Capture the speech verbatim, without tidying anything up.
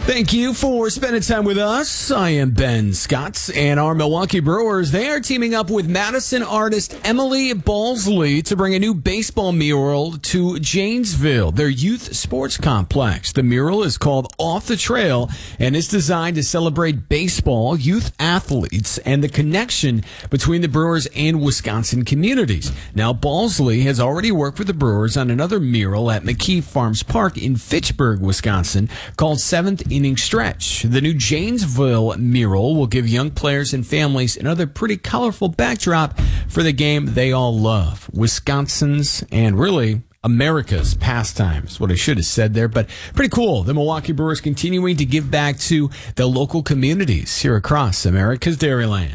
Thank you for spending time with us. I am Ben Scott, and our Milwaukee Brewers, they are teaming up with Madison artist Emily Balsley to bring a new baseball mural to Janesville, their youth sports complex. The mural is called Off the Trail and is designed to celebrate baseball, youth athletes, and the connection between the Brewers and Wisconsin communities. Now, Balsley has already worked with the Brewers on another mural at McKee Farms Park in Fitchburg, Wisconsin, called Seventh Inning Stretch. The new Janesville mural will give young players and families another pretty colorful backdrop for the game they all love, Wisconsin's and really America's pastimes. What I should have said there, but pretty cool. The Milwaukee Brewers continuing to give back to the local communities here across America's Dairyland.